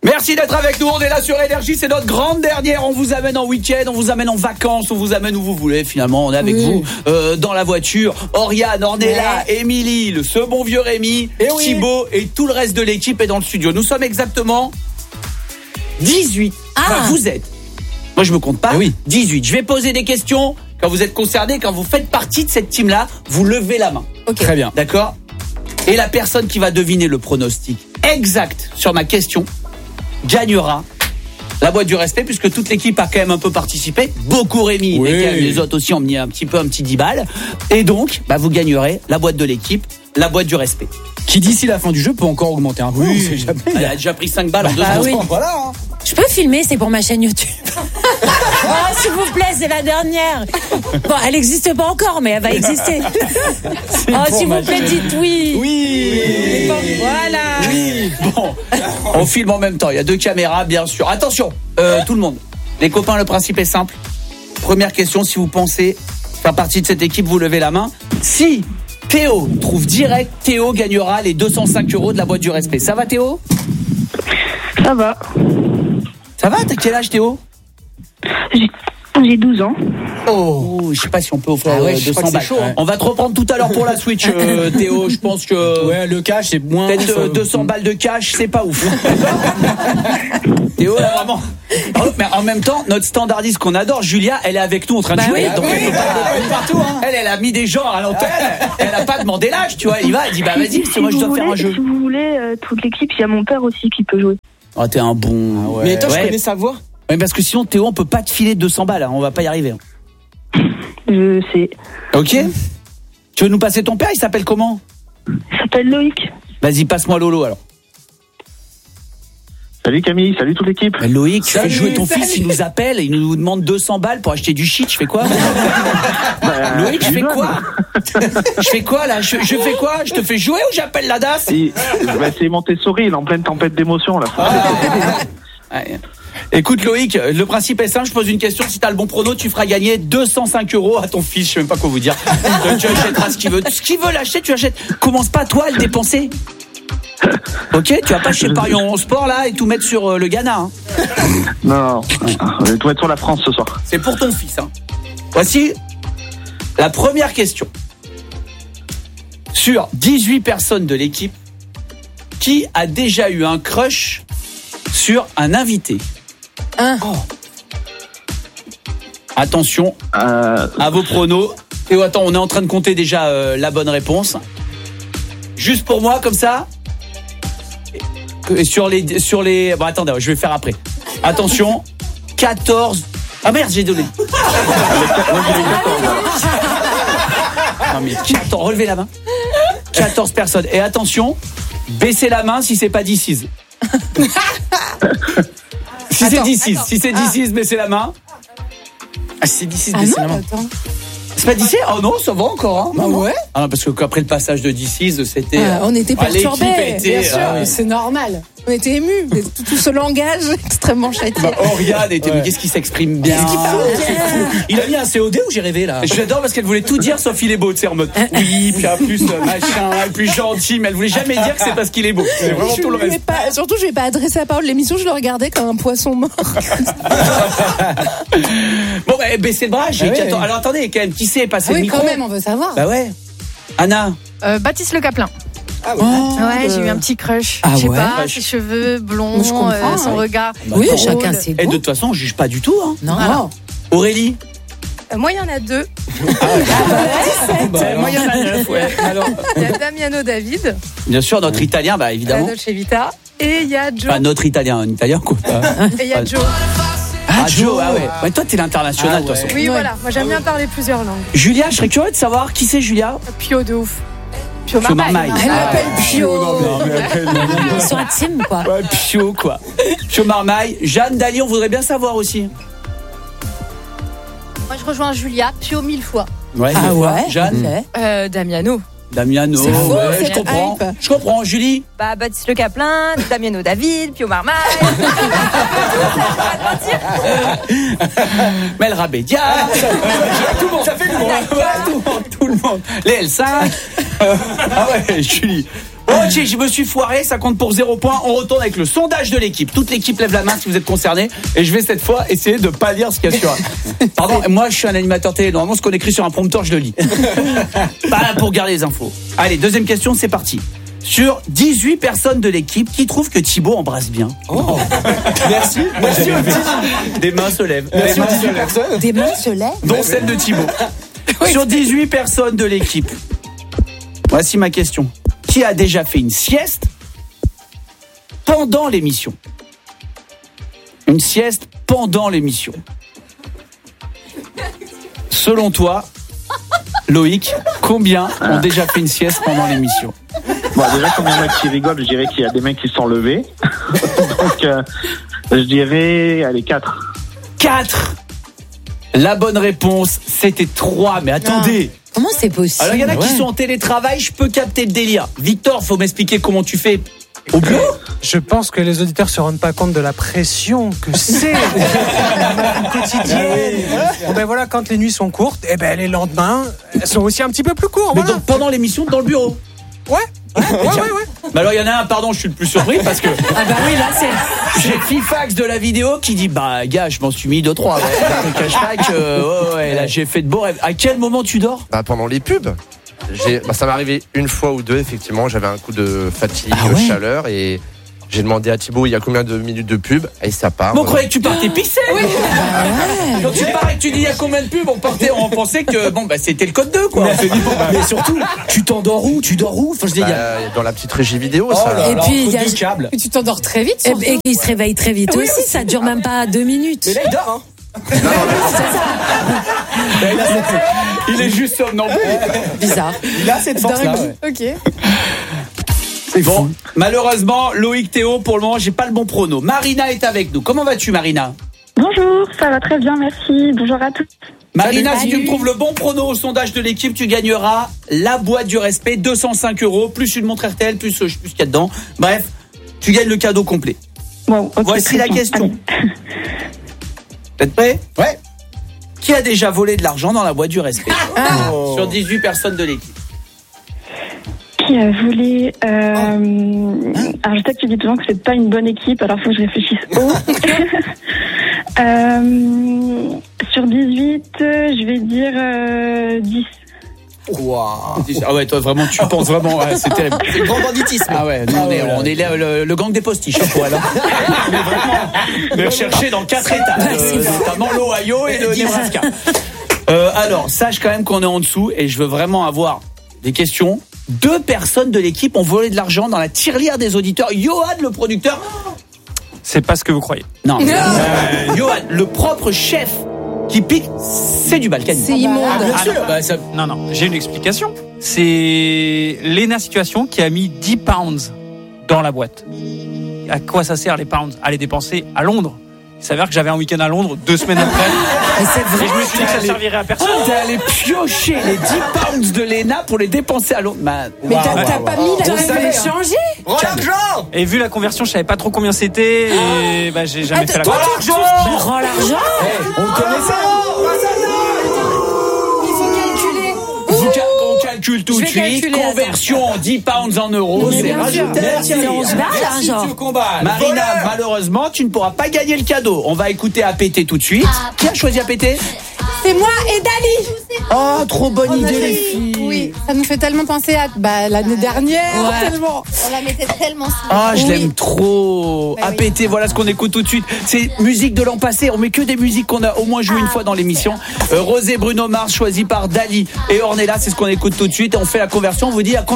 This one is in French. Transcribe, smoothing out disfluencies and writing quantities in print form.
Merci d'être avec nous, on est là sur Énergie, c'est notre grande dernière, on vous amène en week-end, on vous amène en vacances, on vous amène où vous voulez finalement, on est avec vous dans la voiture, Oriane, Ornella, Émilie, ce bon vieux Rémi, Thibaut et tout le reste de l'équipe est dans le studio. Nous sommes exactement 18, enfin vous êtes, moi je me compte pas, 18, je vais poser des questions, quand vous êtes concernés, quand vous faites partie de cette team-là, vous levez la main. Ok. Très bien. D'accord ? Et la personne qui va deviner le pronostic exact sur ma question gagnera la boîte du respect, puisque toute l'équipe a quand même un peu participé. Beaucoup Rémi, mais les autres aussi ont mis un petit 10 balles. Et donc, vous gagnerez la boîte de l'équipe, la boîte du respect. Qui d'ici la fin du jeu peut encore augmenter un peu. Oui, on sait jamais. Elle a déjà pris 5 balles en 2 secondes. Voilà. Hein. Je peux filmer, c'est pour ma chaîne YouTube. Oh, s'il vous plaît, c'est la dernière. Bon, elle n'existe pas encore, mais elle va exister. Oh, s'il vous plaît, dites oui. Oui. Voilà. Oui. Bon, on filme en même temps. Il y a 2 caméras, bien sûr. Attention, tout le monde. Les copains, le principe est simple. Première question, si vous pensez faire partie de cette équipe, vous levez la main. Si Théo trouve direct, Théo gagnera les 205 € de la boîte du respect. Ça va, Théo ? Ça va. Ça va ? T'as quel âge, Théo ? J'ai 12 ans. Oh, je sais pas si on peut offrir 200 balles. Chaud, hein. On va te reprendre tout à l'heure pour la Switch, Théo. Je pense que le cash c'est moins. peut-être 200 balles de cash, c'est pas ouf. Théo, là, vraiment. Mais en même temps, notre standardiste qu'on adore, Julia, elle est avec nous en train de jouer. Donc elle peut pas partout. Hein. Elle a mis des genres à l'antenne. Elle a pas demandé l'âge, tu vois. Elle y va, elle dit vas-y, parce que moi je dois faire un jeu. Si vous voulez, toute l'équipe, il y a mon père aussi qui peut jouer. Oh, t'es un bon. Mais toi, je connais sa voix. Oui, parce que sinon, Théo, on peut pas te filer 200 balles. Hein. On va pas y arriver. Je sais. Ok. Tu veux nous passer ton père ? Il s'appelle comment ? Il s'appelle Loïc. Vas-y, passe-moi Lolo alors. Salut Camille, salut toute l'équipe. Loïc, tu fais jouer ton fils, il nous appelle, il nous demande 200 balles pour acheter du shit, je fais quoi ? Loïc, je fais quoi ? Je fais quoi là ? Je fais quoi ? Je te fais jouer ou j'appelle la DAS ? C'est Montessori, il est en pleine tempête d'émotions là. Ouais. Écoute Loïc, le principe est simple, je pose une question, si t'as le bon prono, tu feras gagner 205 € à ton fils, je sais même pas quoi vous dire. Tu achèteras ce qu'il veut. Ce qu'il veut l'acheter, tu achètes. Commence pas toi à le dépenser. Ok, tu vas pas chez Parion Sport là et tout mettre sur le Ghana. Hein. Non, on va tout mettre sur la France ce soir. C'est pour ton fils. Hein. Voici la première question. Sur 18 personnes de l'équipe, qui a déjà eu un crush sur un invité ? Attention à vos pronos. Et attends, on est en train de compter déjà la bonne réponse. Juste pour moi, comme ça. Et sur les. Bon, attendez, je vais faire après. Attention, 14. Ah merde, j'ai donné. Non mais 14, relevez la main. 14 personnes. Et attention, baissez la main si c'est pas DC's. Si c'est DC's, baissez la main. Ah, si c'est DC's, baissez la main. C'est pas DC ? Oh non, ça va encore. Hein. Non, ouais. Ah non, parce que après le passage de DC's, c'était. On était perturbés. Bien sûr, c'est normal. On était émus. Tout ce langage extrêmement châtié. Oriane était. Mais qu'est-ce qui s'exprime bien ? Qu'est-ce qui parle bien ? Il a mis un COD ou j'ai rêvé là ? J'adore parce qu'elle voulait tout dire sauf il est beau, tu sais, en mode oui, puis en plus machin, et puis gentil, mais elle voulait jamais dire que c'est parce qu'il est beau. C'est vraiment tout le reste. Surtout, je vais pas adresser la parole de l'émission, je le regardais comme un poisson mort. Bon, baissez le bras, alors attendez, quand même, qui s'est passé le micro ? Quand même, on veut savoir. Bah ouais. Anna. Baptiste Le Caplin. Ah ouais. Ouais, j'ai eu un petit crush. Ah je sais ouais. pas, ses cheveux blonds, son regard. Oui, drôle. chacun ses goûts. Et de toute façon, on juge pas du tout. Hein. Non. Voilà. Aurélie. Moi, il y en a 2. Moi, il y en a 9, ouais. Alors. Il y a Damiano David. Bien sûr, notre Italien, bah évidemment. La Dolce Vita. Et il y a Joe. Pas notre Italien, un Italien quoi. Et il y a Joe. Ah, Joe, ah ouais. Ouais, toi, t'es l'international, de toute façon. Oui, voilà. Moi, j'aime bien parler plusieurs langues. Julia, je serais curieux de savoir qui c'est Julia. Pio de ouf. Pio Marmaille. Elle l'appelle Pio. Ils sont intimes, quoi. Ouais, Pio, quoi. Pio Marmaille. Jeanne Dali, on voudrait bien savoir aussi. Moi, je rejoins Julia, Pio 1000 fois. Ouais, ah ouais. Jeanne. Damiano. Damiano. C'est fou, ouais, cette hype. Je comprends. Julie. Baptiste Le Caplin, Damiano David, Pio Marmaille. Mel Rabédia. Tout le monde. Ça fait du monde. Tout le monde. Les L5. Ah ouais, Julie. Oh, Ok, je me suis foiré, ça compte pour 0 points. On retourne avec le sondage de l'équipe. Toute l'équipe lève la main si vous êtes concerné. Et je vais cette fois essayer de pas lire ce qu'il y a sur. Pardon, moi je suis un animateur télé. Normalement, ce qu'on écrit sur un prompteur, je le lis. Pas là pour garder les infos. Allez, deuxième question, c'est parti. Sur 18 personnes de l'équipe qui trouvent que Thibaut embrasse bien. Oh. Merci. Des mains se lèvent. Merci aux 18 personnes. Des mains se lèvent. Dont celle de Thibaut. Sur 18 personnes de l'équipe. Voici ma question. Qui a déjà fait une sieste pendant l'émission? Une sieste pendant l'émission. Selon toi, Loïc, combien ont déjà fait une sieste pendant l'émission? Bon, déjà, comme il y en a qui rigolent, je dirais qu'il y a des mecs qui se sont levés. Donc, je dirais, allez, 4. 4. La bonne réponse, c'était 3. Mais attendez. Comment c'est possible? Alors, il y en a qui sont en télétravail, je peux capter le délire. Victor, faut m'expliquer comment tu fais au bureau. Je pense que les auditeurs se rendent pas compte de la pression que c'est quotidienne. Bon, ben voilà, quand les nuits sont courtes, et ben les lendemains, elles sont aussi un petit peu plus courts. Mais Voilà. donc, pendant l'émission, dans le bureau. Ouais. Mais alors, il y en a un, pardon, je suis le plus surpris parce que Ah bah oui, là c'est. j'ai Fifax de la vidéo qui dit bah gars, je m'en suis mis 2-3. Ouais. Je te cache pas que ouais, là j'ai fait de beaux rêves. À quel moment tu dors? Bah, pendant les pubs. Ça m'est arrivé une fois ou deux, effectivement. J'avais un coup de fatigue, ouais. chaleur, et j'ai demandé à Thibaut il y a combien de minutes de pub, et ça part. Bon, on croyait que tu partais pisser. Oui. Quand tu parais que tu dis il y a combien de pubs, on pensait que bon bah c'était le code 2 quoi. Mais surtout, tu t'endors où? Tu dors où? Enfin, je dis, il y a- Dans la petite régie vidéo, Oh ça. là Et là, puis, il y a- entre deux câbles. Tu t'endors très vite. Et, surtout. et il se réveille très vite aussi, ça dure même pas 2 minutes. Mais là, il dort, hein. Il est juste somnambule. Bizarre. Il a cette force-là. Ouais. Ok. C'est bon. Malheureusement, Loïc, Théo, pour le moment, j'ai pas le bon prono. Marina est avec nous. Comment vas-tu, Marina? Bonjour, ça va très bien, merci. Bonjour à tous. Marina, Salut. si tu me trouves le bon prono au sondage de l'équipe, tu gagneras la boîte du respect, 205 €, plus une montre RTL, plus je sais plus ce qu'il y a dedans. Bref, tu gagnes le cadeau complet. Bon, ok, Voici très la bien. question. Allez. Vous êtes prêts? Ouais. Qui a déjà volé de l'argent dans la boîte du respect? Sur 18 personnes de l'équipe. Qui a volé alors je sais que tu dis toujours que c'est pas une bonne équipe, alors faut que je réfléchisse haut. Sur 18, je vais dire 10. Waouh. Ah ouais, toi vraiment, tu penses vraiment, ouais, c'est terrible. C'est grand banditisme. Ah ouais, nous, on est là, le gang des postiches, hein, pour elle. Mais vraiment, on est recherché dans 4 États, notamment l'Ohio et le Nebraska. Alors, sache quand même qu'on est en dessous et je veux vraiment avoir des questions. 2 personnes de l'équipe ont volé de l'argent dans la tirelire des auditeurs. Johan, le producteur. C'est pas ce que vous croyez. Non. Johan, le propre chef qui pique, c'est du Balkany. C'est immonde. Bien sûr. Bah, ça- Non, j'ai une explication. C'est Lena Situation qui a mis 10 pounds dans la boîte. À quoi ça sert les pounds? À les dépenser à Londres. Il s'avère que j'avais un week-end à Londres 2 semaines après. Mais c'est vrai. Et je me suis dit que ça servirait à personne. T'es allé piocher les 10 pounds de Lena pour les dépenser à Londres. Mais t'as pas mis la T'aurais pu les réflexion. changer. Rends l'argent. Et vu la conversion, je savais pas trop combien c'était. Et bah, j'ai jamais fait la conversion. Mais rends l'argent. On le connaissait. Il faut calculer. On calcule tout de Je vais suite. calculer, attends. Conversion en 10 pounds en euros. Mais C'est bien sûr. rajouté à la tirelire. C'est 11 balles, Merci, genre. Monsieur Combat. Marina, malheureusement, tu ne pourras pas gagner le cadeau. On va écouter APT tout de suite. Qui a choisi APT? C'est moi et Dali. Oh, trop bonne On a idée, fait- les filles. Oui, ça nous fait tellement penser à l'année dernière. Ouais. Tellement. On la mettait tellement souvent. Ah, je Oui. l'aime trop. Bah oui. APT, voilà ce qu'on écoute tout de suite. C'est musique de l'an passé. On met que des musiques qu'on a au moins joué une fois dans l'émission. Rosé Bruno Mars, choisi par Dali et Ornella. C'est ce qu'on écoute tout de suite. Et on fait la conversion. On vous dit à combien